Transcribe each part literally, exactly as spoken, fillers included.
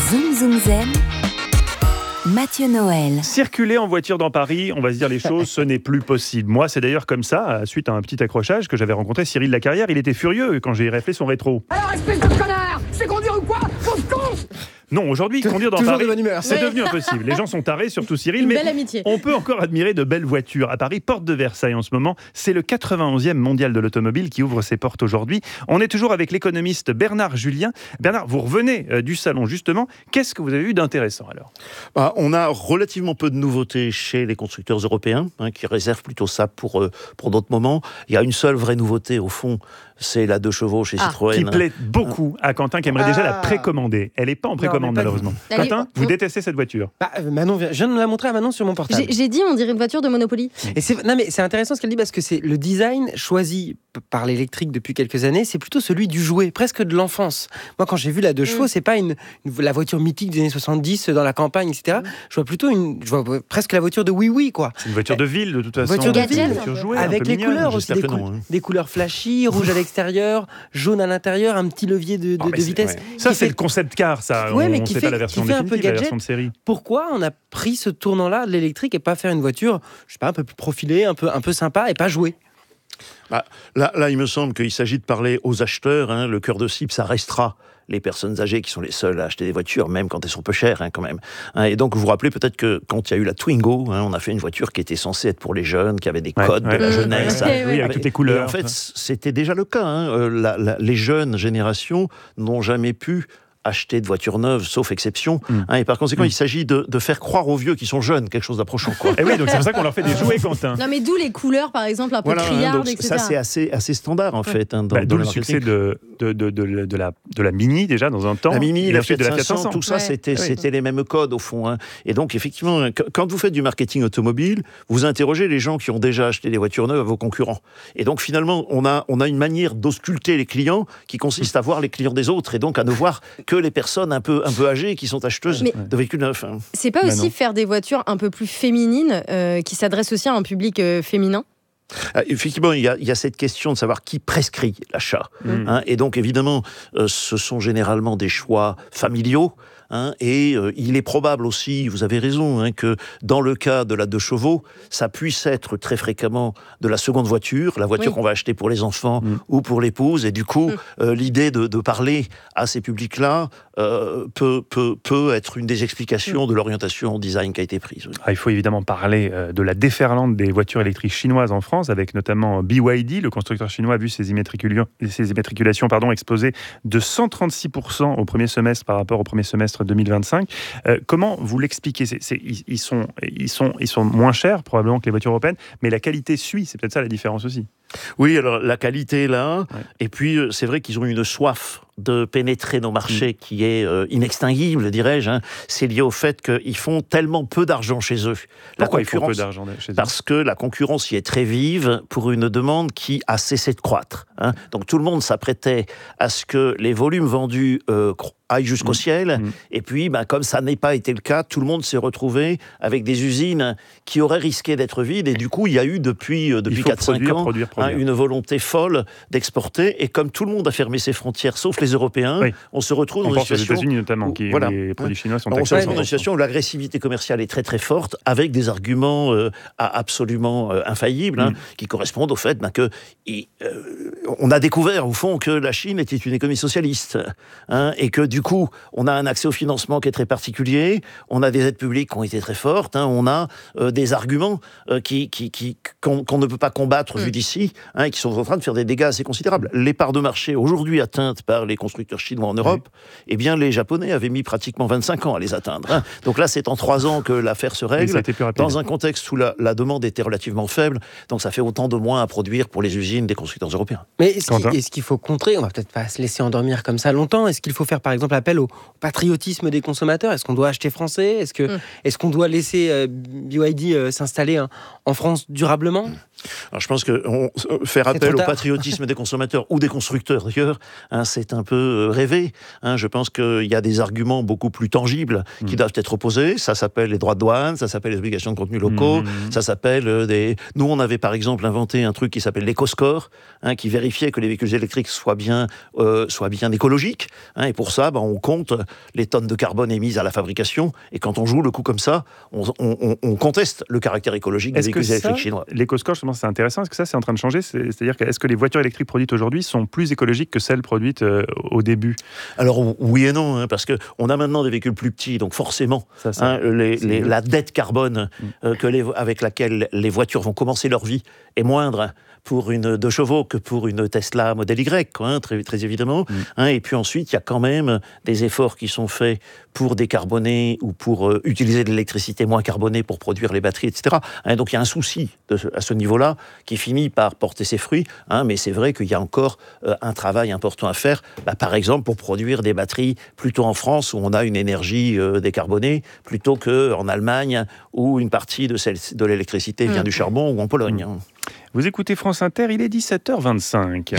Zoom Zoom Zen, Mathieu Noël. Circuler en voiture dans Paris, on va se dire les choses, ce n'est plus possible. Moi, c'est d'ailleurs comme ça, suite à un petit accrochage, que j'avais rencontré Cyril Lacarrière. Il était furieux quand j'ai réflé son rétro. Alors, espèce de connard, c'est conduire ou quoi? Fausse con! Non, aujourd'hui, conduire dans Toujours Paris, de bonne humeur. c'est Ouais. devenu impossible. Les gens sont tarés, surtout Cyril, Une mais belle amitié. on peut encore admirer de belles voitures. À Paris, porte de Versailles en ce moment, c'est le quatre-vingt-onzième mondial de l'automobile qui ouvre ses portes aujourd'hui. On est toujours avec l'économiste Bernard Julien. Bernard, vous revenez euh, du salon justement. Qu'est-ce que vous avez eu d'intéressant alors? Bah, on a relativement peu de nouveautés chez les constructeurs européens, hein, qui réservent plutôt ça pour, euh, pour d'autres moments. Il y a une seule vraie nouveauté au fond, c'est la deux chevaux chez Ah. Citroën. Qui plaît beaucoup à Quentin, qui aimerait déjà la Ah. précommander. Elle n'est pas en précommande mais pas malheureusement. Elle est- Quentin, vous vous- détestez cette voiture? Bah, euh, Manon, vient- je viens de la montrer à Manon sur mon portable. J'ai j'ai dit, on dirait une voiture de Monopoly. Et c'est, non mais c'est intéressant ce qu'elle dit parce que c'est le design choisi p- par l'électrique depuis quelques années, c'est plutôt celui du jouet, presque de l'enfance. Moi, quand j'ai vu la deux chevaux, c'est pas une, une- la voiture mythique des années soixante-dix dans la campagne, et cetera. Je vois plutôt une, je vois presque la voiture de Oui Oui quoi. C'est une voiture de ville de toute façon. Voiture de C'est une ville. voiture jouée, un Avec peu les mignonne. couleurs aussi, j'espère des, que cou- non, hein. des couleurs flashy, rouge à l'extérieur, jaune à l'intérieur, un petit levier de, de- Ah, mais de c'est- vitesse. ouais. Ça, qui c'est fait- le concept car, ça. Ouais, on mais ne qui sait fait- pas la version qui fait un peu définitive, la gadget. version de série. Pourquoi on a pris ce tournant-là de l'électrique et pas faire une voiture, je sais pas, un peu plus profilée, un peu, un peu sympa et pas jouer? Bah, là, là, il me semble qu'il s'agit de parler aux acheteurs. Hein, le cœur de cible, ça restera les personnes âgées qui sont les seules à acheter des voitures, même quand elles sont peu chères, hein, quand même. Hein, et donc, vous vous rappelez peut-être que quand il y a eu la Twingo, hein, on a fait une voiture qui était censée être pour les jeunes, qui avait des Ouais, codes ouais, de la ouais, jeunesse. ouais, hein. ouais, Oui, avec toutes les couleurs. Et en fait, c'était déjà le cas. Hein. Euh, la- la- les jeunes générations n'ont jamais pu acheter de voitures neuves, sauf exception. Mm. Hein, et par conséquent, Mm. il s'agit de, de faire croire aux vieux qui sont jeunes quelque chose d'approchant. Quoi. Et oui, donc c'est pour ça qu'on leur fait des jouets, Quentin. Non, mais d'où les couleurs, par exemple, un peu Voilà, hein, criardes, donc et ça cetera. c'est assez, assez standard en fait. Hein, dans, Bah, dans D'où le marketing. succès de, de, de, de, de la, de la Mini, déjà, dans un temps. La Mini, et la ensuite Fiat de la Fiat cinq cents, cinq cents. tout ça, Ouais. c'était, Oui. c'était les mêmes codes au fond. Hein. Et donc, effectivement, qu- quand vous faites du marketing automobile, vous interrogez les gens qui ont déjà acheté des voitures neuves à vos concurrents. Et donc, finalement, on a, on a une manière d'ausculter les clients qui consiste à voir les clients des autres et donc à ne voir que les personnes un peu, un peu âgées qui sont acheteuses Mais- de véhicules neufs. Hein. C'est pas Bah aussi non. faire des voitures un peu plus féminines, euh, qui s'adressent aussi à un public euh, féminin? Ah, effectivement, il y, a, il y a cette question de savoir qui prescrit l'achat. Mm. Hein. Et donc, évidemment, euh, ce sont généralement des choix familiaux. Hein, et euh, il est probable aussi, vous avez raison, hein, que dans le cas de la deux chevaux, ça puisse être très fréquemment de la seconde voiture, la voiture Oui. qu'on va acheter pour les enfants Mm. ou pour l'épouse. Et du coup, Mm. euh, l'idée de, de parler à ces publics-là euh, peut, peut, peut être une des explications de l'orientation au design qui a été prise. Oui. Ah, il faut évidemment parler euh, de la déferlante des voitures électriques chinoises en France, avec notamment B Y D. Le constructeur chinois a vu ses immatriculations, ses immatriculations pardon, exploser de cent trente-six pour cent au premier semestre par rapport au premier semestre deux mille vingt-cinq. Euh, comment vous l'expliquez? c'est, c'est, ils, ils, sont, ils, sont, ils sont moins chers probablement que les voitures européennes, mais la qualité suit. C'est peut-être ça la différence aussi. Oui, alors la qualité est là, Ouais. et puis euh, c'est vrai qu'ils ont une soif de pénétrer nos marchés qui est euh, inextinguible, dirais-je. Hein. C'est lié au fait qu'ils font tellement peu d'argent chez eux. La Pourquoi ils font peu concurrence- d'argent chez eux? Parce que la concurrence y est très vive pour une demande qui a cessé de croître. Hein. Donc tout le monde s'apprêtait à ce que les volumes vendus euh, cro- aillent jusqu'au Mmh. ciel. Mmh. Et puis, ben, comme ça n'est pas été le cas, tout le monde s'est retrouvé avec des usines qui auraient risqué d'être vides. Et du coup, il y a eu depuis, euh, depuis Il faut quatre cinq produire, ans produire, hein, produire. une volonté folle d'exporter. Et comme tout le monde a fermé ses frontières, sauf les Européens, Oui. on se retrouve On dans une pense aux situation... États-Unis notamment, où- qui, voilà. où les produits chinois sont on se taxés à retrouve dans une cent pour cent. situation où l'agressivité commerciale est très très forte, avec des arguments euh, à- absolument euh, infaillibles, hein, Mm. qui correspondent au fait ben, que y- euh, on a découvert au fond que la Chine était une économie socialiste, hein, et que du coup on a un accès au financement qui est très particulier, on a des aides publiques qui ont été très fortes, hein, on a euh, des arguments euh, qui, qui, qui, qu'on, qu'on ne peut pas combattre Mm. vu d'ici, hein, et qui sont en train de faire des dégâts assez considérables. Les parts de marché aujourd'hui atteintes par les constructeurs chinois en Europe, eh bien les Japonais avaient mis pratiquement vingt-cinq ans à les atteindre. hein. Donc là, c'est en trois ans que l'affaire se Et règle, ça a été plus rapide. dans un contexte où la, la demande était relativement faible. Donc ça fait autant de moins à produire pour les usines des constructeurs européens. Mais est-ce Quentin qu'il, est-ce qu'il faut contrer? On va peut-être pas se laisser endormir comme ça longtemps. Est-ce qu'il faut faire par exemple appel au patriotisme des consommateurs? Est-ce qu'on doit acheter français? Est-ce, que, Mm. est-ce qu'on doit laisser euh, B Y D euh, s'installer hein, en France durablement? Alors je pense que on, faire appel au patriotisme des consommateurs ou des constructeurs d'ailleurs, hein, c'est un peu rêvé. Hein, je pense qu'il y a des arguments beaucoup plus tangibles qui mmh. doivent être opposés. Ça s'appelle les droits de douane, ça s'appelle les obligations de contenus locaux, mmh. ça s'appelle euh, des... Nous, on avait par exemple inventé un truc qui s'appelle l'éco-score, hein, qui vérifiait que les véhicules électriques soient bien, euh, soient bien écologiques. Hein, et pour ça, bah, on compte les tonnes de carbone émises à la fabrication. Et quand on joue le coup comme ça, on, on, on conteste le caractère écologique des véhicules électriques chinois. L'éco-score, c'est intéressant. Est-ce que ça, c'est en train de changer ? c'est, C'est-à-dire que est-ce que les voitures électriques produites aujourd'hui sont plus écologiques que celles produites euh, au début ? Alors oui et non, hein, parce que on a maintenant des véhicules plus petits, donc forcément, ça, ça, hein, les, les, la dette carbone euh, que les, avec laquelle les voitures vont commencer leur vie est moindre pour une deux chevaux que pour une Tesla Model Y, quoi, hein, très, très évidemment. Mm. Hein, et puis ensuite, il y a quand même des efforts qui sont faits pour décarboner ou pour euh, utiliser de l'électricité moins carbonée pour produire les batteries, et cetera. Hein, donc il y a un souci de, à ce niveau-là qui finit par porter ses fruits. Hein, mais c'est vrai qu'il y a encore euh, un travail important à faire, bah, par exemple pour produire des batteries plutôt en France où on a une énergie euh, décarbonée plutôt qu'en Allemagne où une partie de, celle, de l'électricité vient mm. du charbon ou en Pologne. Mm. Hein. Vous écoutez France Inter, il est dix-sept heures vingt-cinq.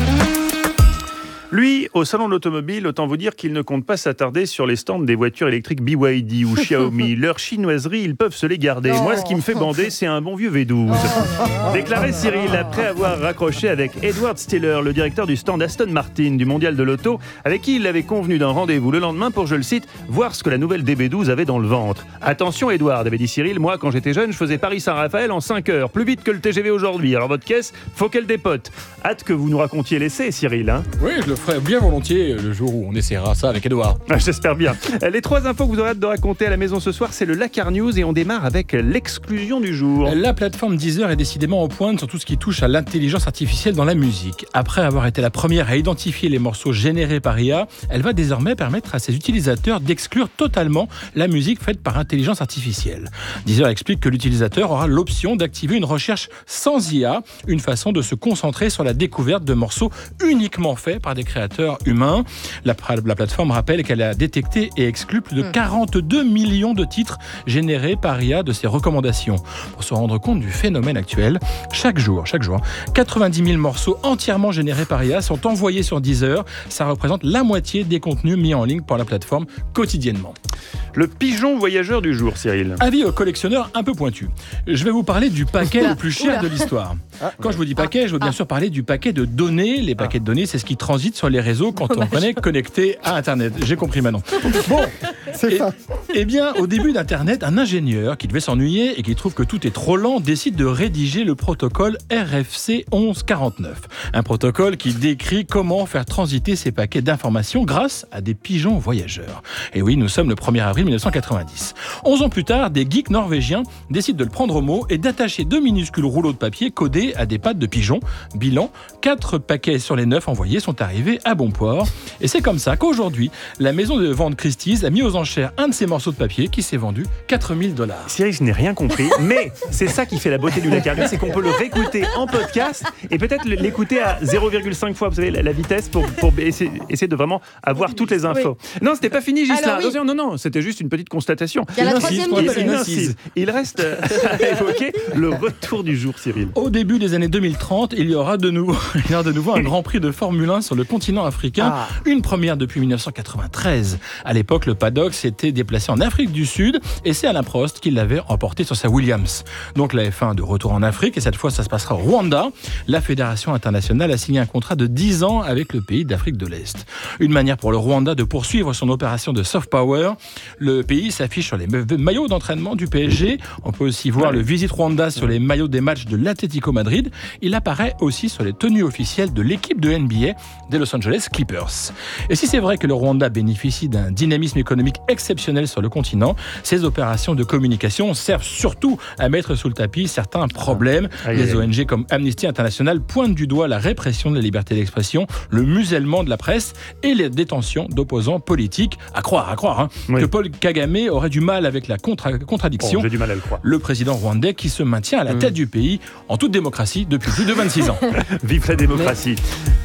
Lui, au salon de l'automobile, autant vous dire qu'il ne compte pas s'attarder sur les stands des voitures électriques B Y D ou Xiaomi. Leurs chinoiseries, ils peuvent se les garder. Non. Moi, ce qui me fait bander, c'est un bon vieux V douze. Déclaré Cyril, après avoir raccroché avec Edward Stiller, le directeur du stand Aston Martin du Mondial de l'Auto, avec qui il avait convenu d'un rendez-vous le lendemain pour, je le cite, voir ce que la nouvelle D B douze avait dans le ventre. Attention Edward, avait dit Cyril, moi, quand j'étais jeune, je faisais Paris-Saint-Raphaël en cinq heures, plus vite que le T G V aujourd'hui. Alors votre caisse, faut qu'elle dépote. Hâte que vous nous racontiez l'essai, Cyril. Hein. Oui, je le ferai bien volontiers le jour où on essaiera ça avec Edouard. Ah, j'espère bien. Les trois infos que vous aurez hâte de raconter à la maison ce soir, c'est le Lakar News et on démarre avec l'exclusion du jour. La plateforme Deezer est décidément en pointe sur tout ce qui touche à l'intelligence artificielle dans la musique. Après avoir été la première à identifier les morceaux générés par I A, elle va désormais permettre à ses utilisateurs d'exclure totalement la musique faite par intelligence artificielle. Deezer explique que l'utilisateur aura l'option d'activer une recherche sans I A, une façon de se concentrer sur la découverte de morceaux uniquement faits par des créateurs humain. La, la plateforme rappelle qu'elle a détecté et exclu plus de quarante-deux millions de titres générés par I A de ses recommandations. Pour se rendre compte du phénomène actuel, chaque jour, chaque jour, quatre-vingt-dix mille morceaux entièrement générés par I A sont envoyés sur Deezer. Ça représente la moitié des contenus mis en ligne par la plateforme quotidiennement. Le pigeon voyageur du jour, Cyril. Avis aux collectionneurs un peu pointus. Je vais vous parler du paquet le plus cher de l'histoire. Quand je vous dis paquet, je veux bien sûr parler du paquet de données. Les paquets de données, c'est ce qui transite sur les réseaux quand on est connecté à Internet. J'ai compris maintenant. Bon, c'est ça. Eh bien, au début d'Internet, un ingénieur qui devait s'ennuyer et qui trouve que tout est trop lent décide de rédiger le protocole R F C onze quarante-neuf. Un protocole qui décrit comment faire transiter ces paquets d'informations grâce à des pigeons voyageurs. Et oui, nous sommes le premier avril mille neuf cent quatre-vingt-dix. Onze ans plus tard, des geeks norvégiens décident de le prendre au mot et d'attacher deux minuscules rouleaux de papier codés à des pattes de pigeons. Bilan, quatre paquets sur les neuf envoyés sont arrivés à bon port. Et c'est comme ça qu'aujourd'hui, la maison de vente Christie's a mis aux enchères un de ces morceaux de papier qui s'est vendu quatre mille dollars. Cyril, je n'ai rien compris, mais c'est ça qui fait la beauté du Lakar, c'est qu'on peut le réécouter en podcast et peut-être l'écouter à zéro virgule cinq fois, vous savez, la vitesse pour, pour essayer, essayer de vraiment avoir toutes les infos. Oui. Non, c'était pas fini, Gisela. Oui. Non, non, c'était juste une petite constatation. Il y a la troisième il, il reste à évoquer le retour du jour, Cyril. Au début des années deux mille trente, il y aura de nouveau, il y aura de nouveau un Grand Prix de Formule un sur le continent africain. Ah. Une première depuis mille neuf cent quatre-vingt-treize. À l'époque, le paddock s'était déplacé en Afrique du Sud et c'est Alain Prost qui l'avait emporté sur sa Williams. Donc la F un de retour en Afrique et cette fois ça se passera au Rwanda. La Fédération internationale a signé un contrat de dix ans avec le pays d'Afrique de l'Est. Une manière pour le Rwanda de poursuivre son opération de soft power. Le pays s'affiche sur les maillots d'entraînement du P S G. On peut aussi voir ouais. le Visit Rwanda sur les maillots des matchs de l'Atlético Madrid. Il apparaît aussi sur les tenues officielles de l'équipe de N B A des Los Angeles Clippers. Et si c'est vrai que le Rwanda bénéficie d'un dynamisme économique exceptionnel sur le continent, ces opérations de communication servent surtout à mettre sous le tapis certains problèmes. Ah, les O N G comme Amnesty International pointent du doigt la répression de la liberté d'expression, le musellement de la presse et les détentions d'opposants politiques. À croire, à croire, hein, oui. que Paul Kagame aurait du mal avec la contra- contradiction. Oh, j'ai du mal à le croire. Le président rwandais qui se maintient à la tête mmh. du pays en toute démocratie depuis plus de vingt-six ans. Vive la démocratie. Mais...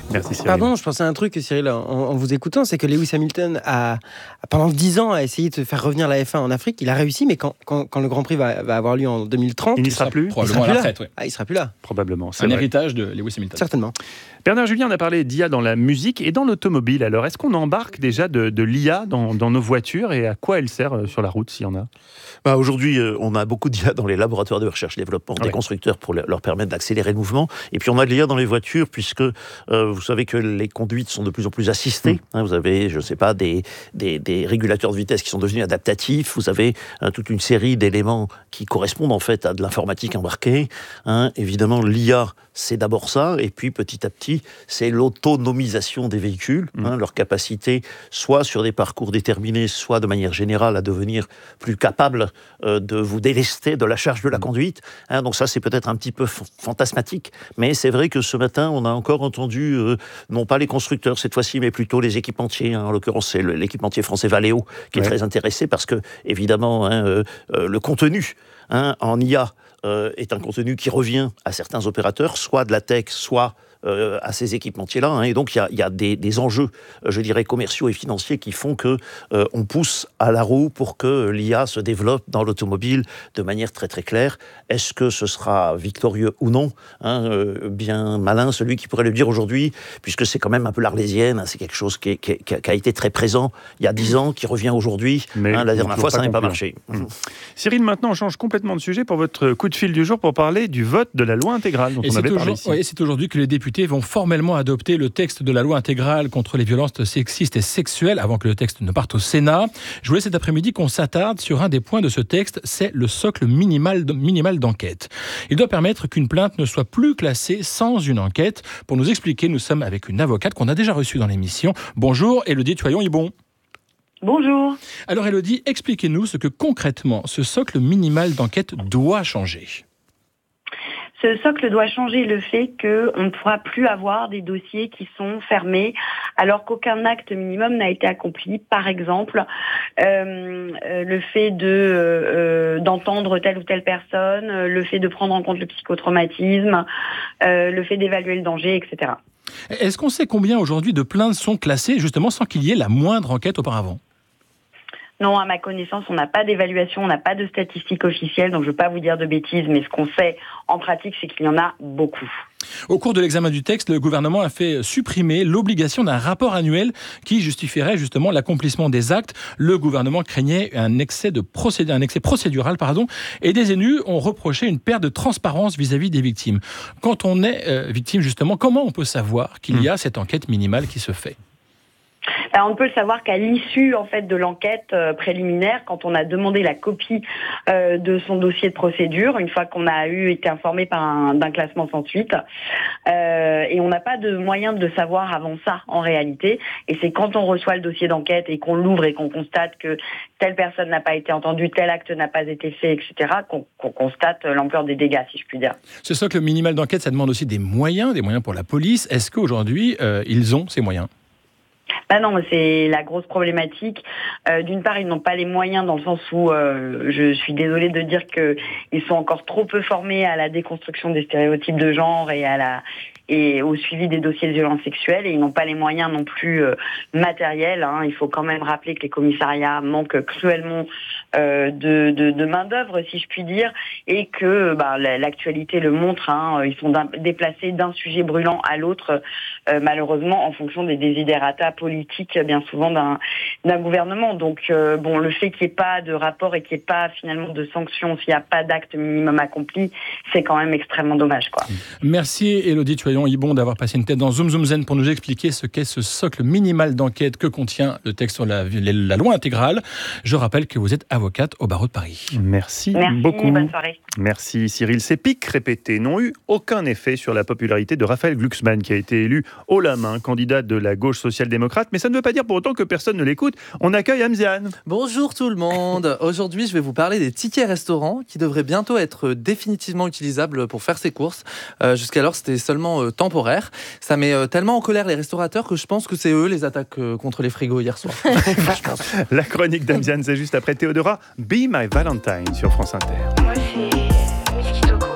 Merci Cyril. Pardon, je pensais à un truc, Cyril, en, en vous écoutant, c'est que Lewis Hamilton a, a pendant dix ans a essayé de faire revenir la F un en Afrique. Il a réussi, mais quand, quand, quand le Grand Prix va, va avoir lieu en deux mille trente, il n'y sera plus. Probablement à la retraite, oui. Ah, il sera plus là. Probablement. C'est Un vrai. héritage de Lewis Hamilton. Certainement. Bernard Julien, on a parlé d'I A dans la musique et dans l'automobile. Alors, est-ce qu'on embarque déjà de, de l'I A dans, dans nos voitures et à quoi elle sert sur la route, s'il y en a ? Bah, aujourd'hui, euh, on a beaucoup d'I A dans les laboratoires de recherche et développement Ouais. des constructeurs pour le- leur permettre d'accélérer le mouvement. Et puis, on a de l'I A dans les voitures puisque euh, vous savez que les conduites sont de plus en plus assistées. Mmh. Hein, vous avez, je ne sais pas, des, des, des régulateurs de vitesse qui sont devenus adaptatifs. Vous avez hein, toute une série d'éléments qui correspondent en fait à de l'informatique embarquée. Hein. Évidemment, l'I A, c'est d'abord ça. Et puis, petit à petit, c'est l'autonomisation des véhicules. Mmh. Hein, leur capacité, soit sur des parcours déterminés, soit de manière générale, à devenir plus capable euh, de vous délester de la charge de la conduite. Hein, donc ça, c'est peut-être un petit peu f- fantasmatique, mais c'est vrai que ce matin, on a encore entendu, euh, non pas les constructeurs cette fois-ci, mais plutôt les équipementiers. Hein, en l'occurrence, c'est le- l'équipementier français Valeo qui est Ouais. très intéressé parce que, évidemment, hein, euh, euh, le contenu hein, en I A euh, est un contenu qui revient à certains opérateurs, soit de la tech, soit euh, à ces équipementiers-là. Hein, et donc, il y a, il y a des, des enjeux, euh, je dirais, commerciaux et financiers qui font que euh, on pousse à la roue pour que l'I A se développe dans l'automobile de manière très très claire. Est-ce que ce sera victorieux ou non hein, euh, bien malin celui qui pourrait le dire aujourd'hui, puisque c'est quand même un peu l'arlésienne. Hein, c'est quelque chose qui, est- qui est- qui a, qui a été très présent il y a dix ans, qui revient aujourd'hui. Mais Hein, la on dernière peut fois, pas ça n'a pas conclure. marché. Mmh. Cyril, maintenant, on change complètement de sujet pour votre coup de fil du jour pour parler du vote de la loi intégrale dont Et on c'est, avait parlé aujourd- ici. ouais, c'est aujourd'hui que les députés vont formellement adopter le texte de la loi intégrale contre les violences sexistes et sexuelles avant que le texte ne parte au Sénat. Je voulais cet après-midi qu'on s'attarde sur un des points de ce texte, c'est le socle minimal, minimal d'enquête. Il doit permettre qu'une plainte ne soit plus classée sans une enquête. Pour nous expliquer, nous sommes avec une avocate qu'on a déjà reçue dans l'émission. Bonjour, Élodie Tuaillon-Hibon. Bonjour. Alors Élodie, expliquez-nous ce que concrètement ce socle minimal d'enquête doit changer. Ce socle doit changer le fait qu'on ne pourra plus avoir des dossiers qui sont fermés alors qu'aucun acte minimum n'a été accompli. Par exemple, euh, euh, le fait de euh, d'entendre telle ou telle personne, euh, le fait de prendre en compte le psychotraumatisme, euh, le fait d'évaluer le danger, et cetera. Est-ce qu'on sait combien aujourd'hui de plaintes sont classées justement sans qu'il y ait la moindre enquête auparavant ? Non, à ma connaissance, on n'a pas d'évaluation, on n'a pas de statistiques officielles, donc je ne veux pas vous dire de bêtises, mais ce qu'on sait en pratique, c'est qu'il y en a beaucoup. Au cours de l'examen du texte, le gouvernement a fait supprimer l'obligation d'un rapport annuel qui justifierait justement l'accomplissement des actes. Le gouvernement craignait un excès, de procédé, un excès procédural pardon, et des élus ont reproché une perte de transparence vis-à-vis des victimes. Quand on est euh, victime justement, comment on peut savoir qu'il y a cette enquête minimale qui se fait ? Alors, on peut le savoir qu'à l'issue en fait de l'enquête euh, préliminaire, quand on a demandé la copie euh, de son dossier de procédure, une fois qu'on a eu été informé par un, d'un classement sans suite, euh, et on n'a pas de moyen de savoir avant ça en réalité. Et c'est quand on reçoit le dossier d'enquête et qu'on l'ouvre et qu'on constate que telle personne n'a pas été entendue, tel acte n'a pas été fait, et cetera, qu'on, qu'on constate l'ampleur des dégâts, si je puis dire. Ce socle minimal d'enquête, ça demande aussi des moyens, des moyens pour la police. Est-ce qu'aujourd'hui, euh, ils ont ces moyens ? Bah non, c'est la grosse problématique. Euh, d'une part, ils n'ont pas les moyens dans le sens où euh, je suis désolée de dire qu'ils sont encore trop peu formés à la déconstruction des stéréotypes de genre et à la et au suivi des dossiers de violences sexuelles, et ils n'ont pas les moyens non plus euh, matériels. Hein. Il faut quand même rappeler que les commissariats manquent cruellement euh, de, de, de main d'œuvre, si je puis dire, et que bah, l'actualité le montre. Hein. Ils sont d'un, déplacés d'un sujet brûlant à l'autre, euh, malheureusement, en fonction des desiderata politiques, bien souvent d'un, d'un gouvernement. Donc, euh, bon, le fait qu'il n'y ait pas de rapport et qu'il n'y ait pas finalement de sanctions s'il n'y a pas d'acte minimum accompli, c'est quand même extrêmement dommage, quoi. Merci Élodie Tuaillon-Hibon d'avoir passé une tête dans Zoom Zoom Zen pour nous expliquer ce qu'est ce socle minimal d'enquête que contient le texte sur la, la loi intégrale. Je rappelle que vous êtes avocate au barreau de Paris. Merci, Merci beaucoup. Bonne soirée. Merci Cyril. Ces pics répétés n'ont eu aucun effet sur la popularité de Raphaël Glucksmann, qui a été élu haut la main, candidat de la gauche social-démocrate. Mais ça ne veut pas dire pour autant que personne ne l'écoute. On accueille Amziane. Bonjour tout le monde. Aujourd'hui, je vais vous parler des tickets restaurants qui devraient bientôt être définitivement utilisables pour faire ses courses. Euh, jusqu'alors, c'était seulement euh, temporaire. Ça met euh, tellement en colère les restaurateurs que je pense que c'est eux les attaques euh, contre les frigos hier soir. La chronique d'Amziane, c'est juste après Théodora, Be My Valentine sur France Inter. Moi, c'est Miss Kitoko.